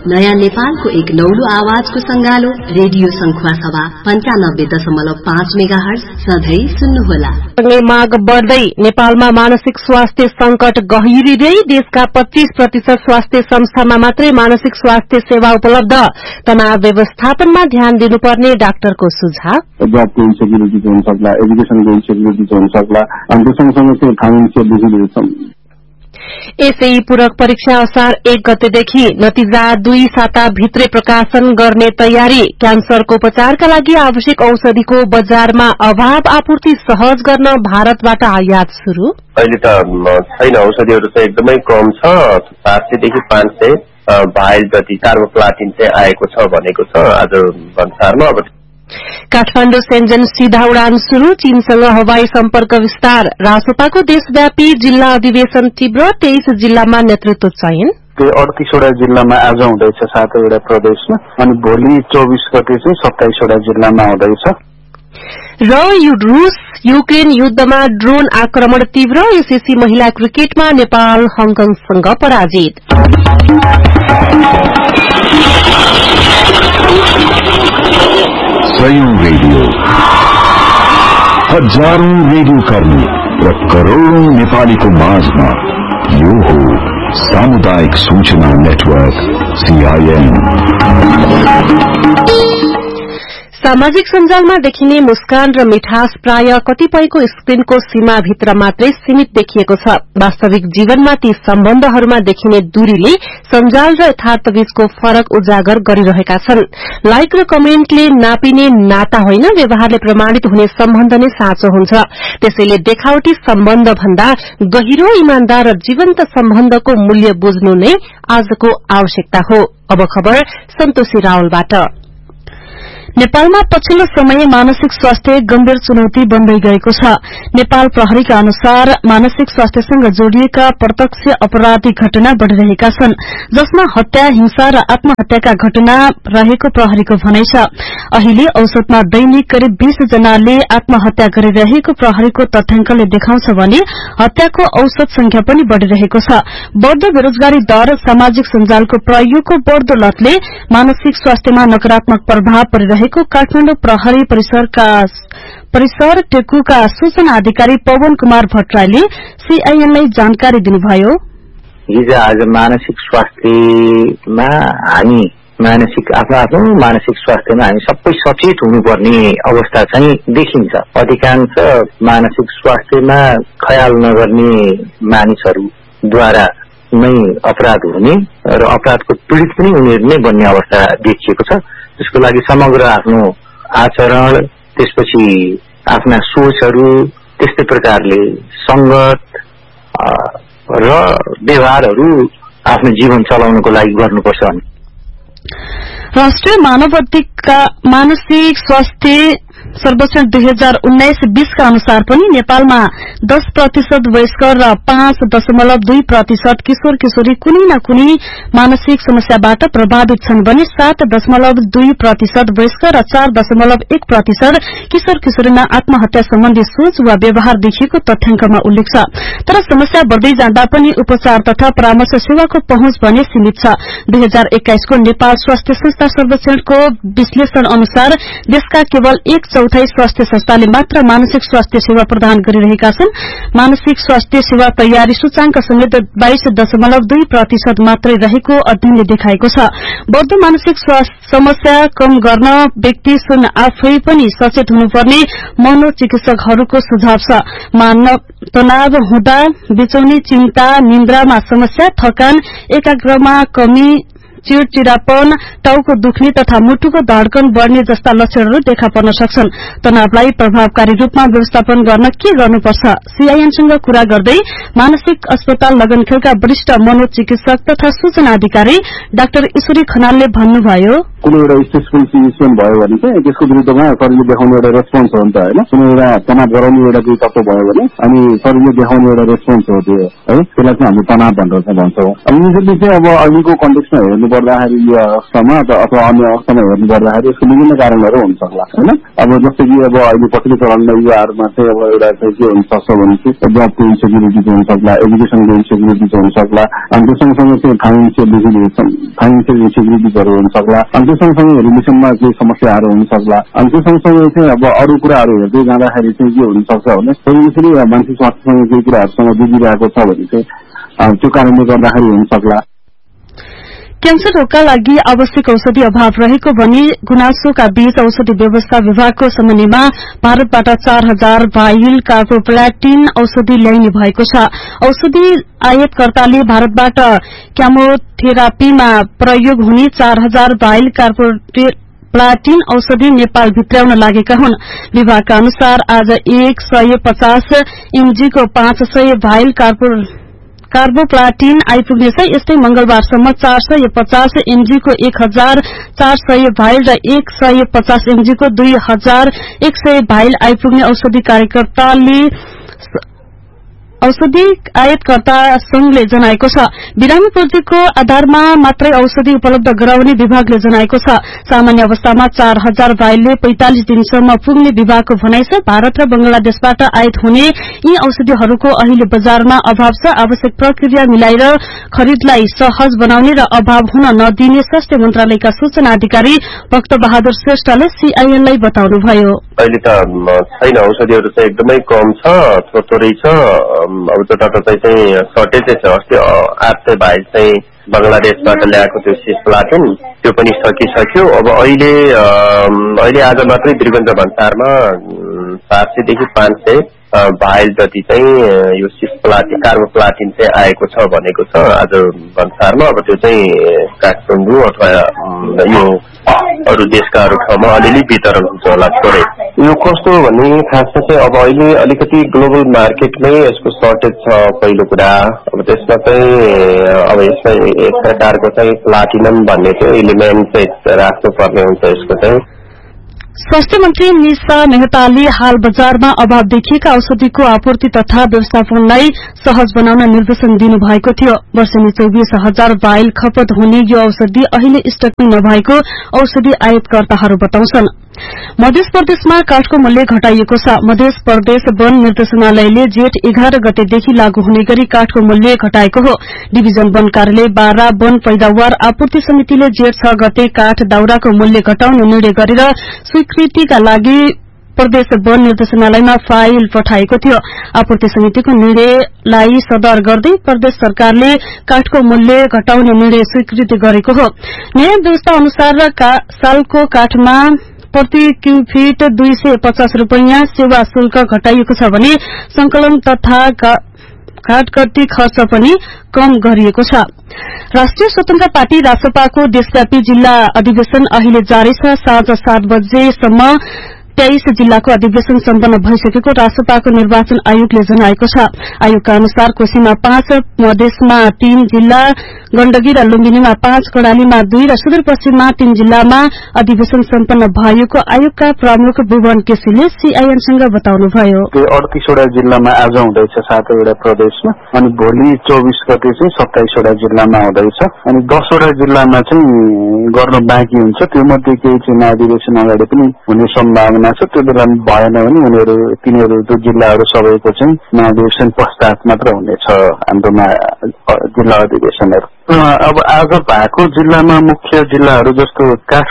नयाँ नेपालको एक नौलो आवाजको संगालो रेडियो संख्वासभा 95.5 मेगाहर्ज सधैं सुन्नुहोला। माग बढ्दै नेपालमा मानसिक स्वास्थ्य संकट गहिरिँदै देशका 25% स्वास्थ्य संस्थामा मात्रै मानसिक स्वास्थ्य सेवा उपलब्ध। तनाव व्यवस्थापनमा ध्यान दिनुपर्ने डाक्टरको सुझाव। जबको इन्सेक्युरिटी हुन सक्ला, एजुकेसनको इन्सेक्युरिटी हुन सक्ला, अनि त्यो सँगसँगै त्यो फाइनेन्सियल डिफिकल्टी। एसई पूरक परीक्षा असार 1 गतेदेखि, नतिजा 2 साता भित्रै प्रकाशन गर्ने तयारी। क्यान्सरको उपचारका लागि आवश्यक औषधिको बजारमा अभाव, आपूर्ति सहज गर्न भारतबाट आयात शुरू। अहिले त छैन, औषधिहरू चाहिँ एकदमै कम छ। 700 देखि 500 भाइल जति कार्बोप्लाटिन चाहिँ आएको छ भनेको छ आज भन्सारमा। अब काठमाडौँ सेन्जन सीधा उडान शुरू, चीनसँग हवाई सम्पर्क विस्तार। रासोपाको देशव्यापी जिल्ला अधिवेशन तीव्र, 23 जिल्लामा नेतृत्व चयन। 38 वटा जिल्लामा आज हुँदैछ 7 वटा प्रदेशमा, अनि भोलि 24 गते चाहिँ 27 वटा जिल्लामा हुँदैछ। र रूस युक्रेन युद्धमा ड्रोन आक्रमण तीव्र, एसएससी महिला क्रिकेटमा नेपाल हङकङसँग पराजित। सयौं रेडियो, हजारौं रेडियो कर्मी र करोड़ौं नेपालीको माझमा यो हो सामुदायिक सूचना नेटवर्क सीआईएन। सामाजिक सञ्जालमा देखिने मुस्कान र मिठास प्राय कतिपयको स्क्रिनको सीमाभित्र मात्रै सीमित देखिएको छ। वास्तविक जीवनमा ती सम्बन्धहरूमा देखिने दूरीले सञ्जाल र यथार्थबीचको फरक उजागर गरिरहेका छन्। लाइक र कमेन्टले नापिने नाता होइन, व्यवहारले प्रमाणित हुने सम्बन्ध नै साँचो हुन्छ। त्यसैले देखावटी सम्बन्ध भन्दा गहिरो, इमानदार र जीवन्त सम्बन्धको मूल्य बुझ्नु नै आजको आवश्यकता हो। अब खबर सन्तोषी रावलबाट। नेपालमा पछिल्लो समय मानसिक स्वास्थ्य गम्भीर चुनौती बन्दै गएको छ। नेपाल प्रहरीका अनुसार मानसिक स्वास्थ्यसँग जोडिएका प्रत्यक्ष आपराधिक घटना बढ़िरहेका छन्, जसमा हत्या, हिंसा र आत्महत्याका घटना रहेको प्रहरीको भनाइ छ। अहिले औसतमा दैनिक करिब 20 जनाले आत्महत्या गरिरहेको प्रहरीको तथ्याङ्कले देखाउँछ भने हत्याको औसत संख्या पनि बढ़िरहेको छ। बढ़दो बेरोजगारी दर, सामाजिक सञ्जालको प्रयोगको बढ़दो लतले मानसिक स्वास्थ्यमा नकारात्मक प्रभाव परिरहेको काठमाडौँ प्रहरी परिसर टेकुका सूचना अधिकारी पवन कुमार भट्टराईले सीआईएनलाई जानकारी दिनुभयो। हिजो आज मानसिक स्वास्थ्यमा हामी आफ्नो मानसिक स्वास्थ्यमा हामी सबै सचेत हुनुपर्ने अवस्था चाहिँ देखिन्छ। अधिकांश मानसिक स्वास्थ्यमा ख्याल नगर्ने मानिसहरूद्वारा नै अपराध हुने र अपराधको पीडित पनि उनीहरू नै बन्ने अवस्था देखिएको छ। त्यसको लागि समग्र आफ्नो आचरण, त्यसपछि आफ्ना सोचहरू, त्यस्तै प्रकारले संगत र व्यवहारहरू आफ्नो जीवन चलाउनको लागि गर्नुपर्छ। राष्ट्रिय मानसिक स्वास्थ्य सर्वेक्षण 2019-20 का अनुसार पनि नेपालमा 10% वयस्क र 5.2% किशोर किशोरी कुनै न कुनै मानसिक समस्याबाट प्रभावित छन् भने 7.2% वयस्क र 4.1% किशोर किशोरीमा आत्महत्या सम्बन्धी सोच वा व्यवहार देखिएको तथ्याङ्कमा उल्लेख छ। तर समस्या बढ़दै जाँदा पनि उपचार तथा परामर्श सेवाको पहुँच भने सीमित छ। 2021 को नेपाल स्वास्थ्य संस्था सर्वेक्षणको विश्लेषण अनुसार देशका केवल 1/4 स्वास्थ्य संस्थाले मात्र मानसिक स्वास्थ्य सेवा प्रदान गरिरहेका छन्। मानसिक स्वास्थ्य सेवा तयारी सूचाङ्क समेत 22.2% मात्रै रहेको अध्ययनले देखाएको छ। बढ़दो मानसिक समस्या कम गर्न व्यक्ति स्वयं आफै पनि सचेत हुनुपर्ने मनोचिकित्सकहरूको सुझाव छ। तनाव हुँदा बिचौनी, चिन्ता, निन्द्रामा समस्या, थकान, एकाग्रमा कमी, चिडचिडापन, टाउको दुख्ने तथा मुटुको धड्कन बढ़ने जस्ता लक्षणहरू देखा पर्न सक्छन्। तनावलाई प्रभावकारी रूपमा व्यवस्थापन गर्न के गर्नुपर्छ? सीआईएनसँग कुरा गर्दै मानसिक अस्पताल लगनखेलका वरिष्ठ मनोचिकित्सक तथा सूचना अधिकारी डाक्टर ईश्वरी खनालले भन्नुभयो, कुनै एउटा स्ट्रेसफुल सिचुएसन भयो भने चाहिँ त्यसको विरुद्धमा शरीरले देखाउने एउटा रेस्पोन्स हो नि त हैन। कुनै एउटा तनाव गराउने एउटा केही तत्त्व भयो भने अनि शरीरले देखाउने एउटा रेस्पोन्स हो त्यो है, त्यसलाई चाहिँ हामी तनाव भनेर चाहिँ भन्छौँ। अब युजली चाहिँ अब अहिलेको कन्टेक्स्टमा हेर्नु पर्दाखेरि यो अवस्थामा अथवा अन्य अवस्थामा हेर्नु पर्दाखेरि यसको विभिन्न कारणहरू हुन सक्ला हैन। अब जस्तै कि अब अहिले पछिल्लो चरणमा युवाहरूमा चाहिँ अब एउटा चाहिँ के हुन सक्छ भने चाहिँ जबको इन्सेक्युरिटी हुन सक्ला, एजुकेसनको इन्सेक्युरिटी हुन सक्ला, अनि त्यो सँगसँगै चाहिँ फाइनेन्सियल इन्सेक्युरिटीहरू हुन सक्ला। अनि त्यो सँगसँगै रिलेसनमा केही समस्याहरू हुन सक्ला। अनि त्यो सँगसँगै चाहिँ अब अरू कुराहरू हेर्दै जाँदाखेरि चाहिँ के हुनसक्छ भने यसरी मानसिक स्वास्थ्यसँग केही कुराहरूसँग जुझिरहेको छ भने चाहिँ त्यो कारणले गर्दाखेरि हुन सक्ला। क्यान्सर रोगका लागि आवश्यक औषधि अभाव रहेको भनी गुनासोका बीच औषधि व्यवस्था विभागको समन्वयमा भारतबाट 4000 भाइल कार्बोप्लाटिन औषधि ल्याइने भएको छ। औषधि आयातकर्ताले भारतबाट केमोथेरापीमा प्रयोग हुने 4000 भाइल कार्बोप्लाटिन औषधि नेपाल भित्राउन लागेका हुन्। विभागका अनुसार आज 150 mg को 500 भाइल कार्बोप्लाटिन आइपुग्नेछ। यस्तै मंगलबारसम्म 450 mg को 1400 भाइल र 150 mg को 2100 भाइल आइपुग्ने औषधि आयातकर्ता संघले जनाएको छ। बिरामी प्रोजेक्टको आधारमा मात्रै औषधि उपलब्ध गराउने विभागले जनाएको छ। सामान्य अवस्थामा 4000 भाइलले 45 दिनसम्म पुग्ने विभागको भनाइ छ। भारत र बंगलादेशबाट आयात हुने यी औषधिहरूको अहिले बजारमा अभाव छ। आवश्यक प्रक्रिया मिलाएर खरिदलाई सहज बनाउने र अभाव हुन नदिने स्वास्थ्य मन्त्रालयका सूचना अधिकारी भक्त बहादुर श्रेष्ठले सीआईएनलाई बताउनुभयो। अहिले त छैन, औषधिहरू चाहिँ एकदमै कम छ, थोरै छ। अब जताततै चाहिँ सर्टेजै छ। अस्ति 800 भाइल चाहिँ बंगलादेशबाट ल्याएको त्यो सिस्प्लाटिन त्यो पनि सकिसक्यो। अब अहिले आज मात्रै वीरगञ्ज भन्सारमा 400 देखि 500 भाइल जति चाहिँ यो कार्बोप्लाटिन चाहिँ आएको छ भनेको छ आज भन्सारमा। अब त्यो चाहिँ काठमाडौँ अथवा यो अरू देशका अरू ठाउँमा अलिअलि वितरण हुन्छ होला थोरै। यो कस्तो भने खासमा चाहिँ अब अहिले अलिकति ग्लोबल मार्केटमै यसको सर्टेज छ पहिलो कुरा। अब त्यसमा चाहिँ अब यसमा एक प्रकारको चाहिँ प्लाटिनम भन्ने चाहिँ एलिमेन्ट चाहिँ राख्नुपर्ने हुन्छ यसको चाहिँ। स्वास्थ्य मन्त्री निशा मेहताले हाल बजारमा अभाव देखिएका औषधिको आपूर्ति तथा व्यवस्थापनलाई सहज बनाउन निर्देशन दिनुभएको थियो। वर्षेनी 24,000 भाइल खपत हुने यो औषधि अहिले स्टकमै नभएको औषधि आयातकर्ताहरू बताउँछन्। मध्य प्रदेशमा काठको मूल्य घटाइएको छ। मध्य प्रदेश वन निर्देशनालयले जेठ 11 गतेदेखि लागू हुने गरी काठको मूल्य घटाएको हो। डिभिजन वन कार्यालय बारा वन पैदावार आपूर्ति समितिले जेठ 6 गते काठ दाउराको मूल्य घटाउने निर्णय गरेर स्वीकृतिका लागि प्रदेश वन निर्देशनालयमा फाइल पठाएको थियो। आपूर्ति समितिको निर्णयलाई सदर गर्दै प्रदेश सरकारले काठको मूल्य घटाउने निर्णय स्वीकृति गरेको हो। नयाँ व्यवस्था अनुसार सालको काठमा प्रति क्यूफिट 250 रूपैयाँ सेवा शुल्क घटाइएको छ भने संकलन तथा काठकर्ती खर्च पनि कम गरिएको छ। राष्ट्रिय स्वतन्त्र पार्टी रासपाको देशव्यापी जिल्ला अधिवेशन अहिले जारी छ। साँझ 7 बजेसम्म 23 जिल्लाको अधिवेशन सम्पन्न भइसकेको रासपाको निर्वाचन आयोगले जनाएको छ। आयोगका अनुसार कोशीमा 5, मधेसमा 3 जिल्ला, गण्डकी र लुम्बिनीमा 5, कर्णालीमा 2 र सुदूरपश्चिममा 3 जिल्लामा अधिवेशन सम्पन्न भएको आयोगका प्रमुख भुवन केसीले सीआईएनसँग बताउनुभयो। 38वटा जिल्लामा आज हुँदैछ 7वटा प्रदेशमा, अनि भोलि 24 गते चाहिँ 27वटा जिल्लामा हुँदैछ, अनि 10वटा जिल्लामा चाहिँ गर्न बाँकी हुन्छ। त्यो मध्ये केही चाहिँ अधिवेशन अगाडि पनि हुने सम्भावना छ। त्यो बेला भएन भने तिनीहरू त्यो जिल्लाहरू सबैको चाहिँ महाधिवेशन पश्चात मात्र हुनेछ हाम्रोमा जिल्ला अधिवेशनहरू। अब आज भएको जिल्लामा मुख्य जिल्लाहरू जस्तो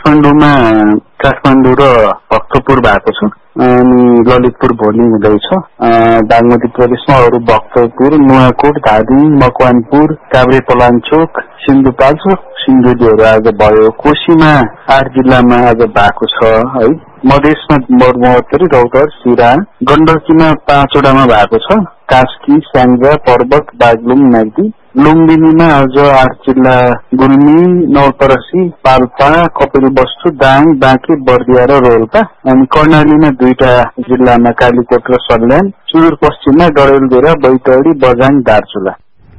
काठमाडौँ र भक्तपुर भएको छ, अनि ललितपुर भोलि हुँदैछ। बागमती प्रदेशमा अरू भक्तपुर, नुवाकोट, धादिङ, मकवानपुर, काभ्रेपलाञ्चोक, सिन्धुपाल्चोक, सिन्धुलीहरू आज भयो। कोशीमा 8 जिल्लामा आज भएको छ है। मधेसमा महोत्तरी, रौतहट, सिरा, गण्डकीमा 5वटामा भएको छ। कास्की, स्याङ्जा, पर्वत, बागलुङ, नाग्दी। लुम्बिनीमा आज 8 जिल्ला, गुल्मी, नवलपरासी, पाल्पा, कपिलवस्तु, दाङ, बाँके, बर्दिया र रोल्पा। अनि कर्णालीमा 2टा जिल्लामा कालीकोट र सल्यान। सुदूरपश्चिममा डडेलधुरा, बैतडी, बझाङ, दार्चुला।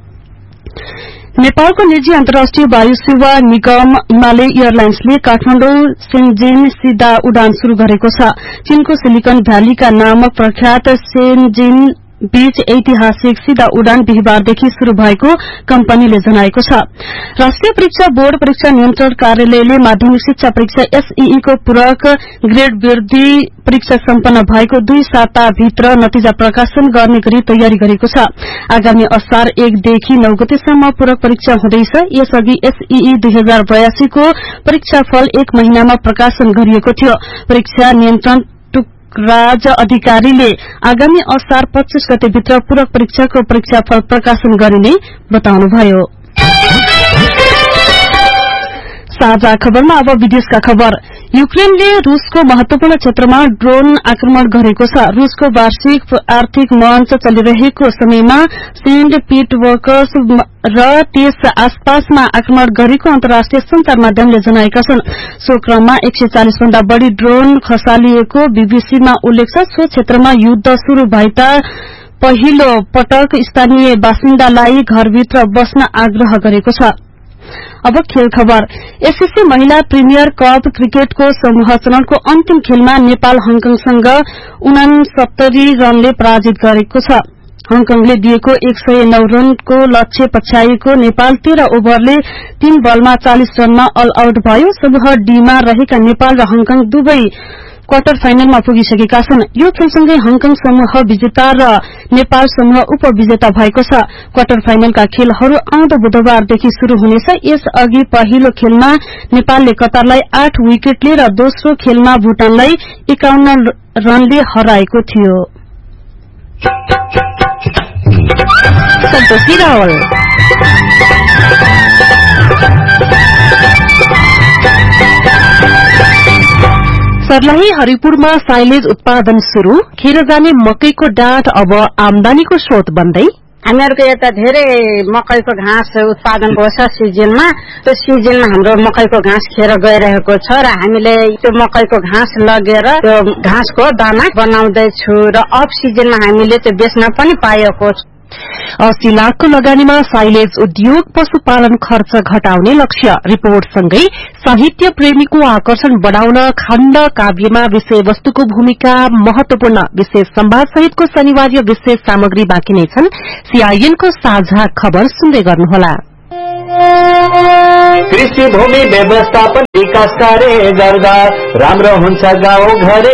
नेपालको निजी अन्तर्राष्ट्रिय वायु सेवा निगम हिमालय एयरलाइन्सले काठमाडौँ सेन्जिन सीधा उडान शुरू गरेको छ। चीनको सिलिकन भ्यालीका नाम प्रख्यात सेन्जिन बीच ऐतिहासिक सीधा उडान बिहीबारदेखि शुरू भएको कम्पनीले जनाएको छ। राष्ट्रिय परीक्षा बोर्ड परीक्षा नियन्त्रण कार्यालयले माध्यमिक शिक्षा परीक्षा एसईई को पूरक ग्रेड वृद्धि परीक्षा सम्पन्न भएको 2 साताभित्र नतिजा प्रकाशन गर्ने गरी तयारी गरेको छ। आगामी असार 1 देखि 9 गतेसम्म पूरक परीक्षा हुँदैछ। यसअघि एसईई 2082 को परीक्षाफल 1 महिनामा प्रकाशन गरिएको थियो। परीक्षा नियन्त्रण राज अधिकारीले आगामी असार 25 गतेभित्र पूरक परीक्षाको परीक्षाफल प्रकाशन गरिने बताउनुभयो। साझा खबरमा अब विदेशका खबर। युक्रेनले रूसको महत्वपूर्ण क्षेत्रमा ड्रोन आक्रमण गरेको छ। रूसको वार्षिक आर्थिक मञ्च चलिरहेको समयमा सेन्ट पिटर्सबर्ग र त्यस आसपासमा आक्रमण गरेको अन्तर्राष्ट्रिय संचार माध्यमले जनाएका छन्। सो क्रममा 140 भन्दा बढ़ी ड्रोन खसालिएको बीबीसीमा उल्लेख छ। सो क्षेत्रमा युद्ध शुरू भएता पहिलो पटक स्थानीय बासिन्दालाई घरभित्र बस्न आग्रह गरेको छ। अब खेल खबर। एसएससी महिला प्रिमियर कप क्रिकेटको समूह चरणको अन्तिम खेलमा नेपाल हङकङसँग 69 रनले पराजित गरेको छ। हङकङले दिएको 109 रनको लक्ष्य पछ्याएको नेपाल 13 ओभरले 3 बलमा 40 रनमा अल आउट भयो। समूह डीमा रहेका नेपाल र हङकङ दुवै क्वार्टर फाइनलमा पुगिसकेका छन्। यो खेलसँगै हङकङ समूह विजेता र नेपाल समूह उपविजेता भएको छ। क्वार्टर फाइनलका खेलहरू आउँदो बुधबारदेखि शुरू हुनेछ। यसअघि पहिलो खेलमा नेपालले कतारलाई 8 विकेटले र दोस्रो खेलमा भूटानलाई 51 रनले हराएको थियो। सन्तोषी रावल सर्लाही हरिपुरमा साइलेज उत्पादन शुरू। खेर जाने मकैको डाँठ अब आमदानीको स्रोत बन्दै। हामीहरूको यता धेरै मकैको घाँस उत्पादन गर्छ सिजनमा। त्यो सिजनमा हाम्रो मकैको घाँस खेर गइरहेको छ र हामीले त्यो मकैको घाँस लगेर त्यो घाँसको दाना बनाउँदैछु र अफ सिजनमा हामीले त्यो बेच्न पनि पाएको छ। 80 लाखको लगानीमा साइलेज उद्योग पशुपालन खर्च घटाउने लक्ष्य। रिपोर्टसँगै साहित्य प्रेमीको आकर्षण बढ़ाउन खण्ड काव्यमा विषयवस्तुको भूमिका महत्वपूर्ण। विशेष संवाद सहितको शनिवार्य विशेष सामग्री बाँकी नै छन्। सीआईएनको साझा खबर सुन्दै गर्नुहोला। कृषि भूमि व्यवस्थापन विकास कार्य गर्दा राम्रो हुन्छ गाउँ घरे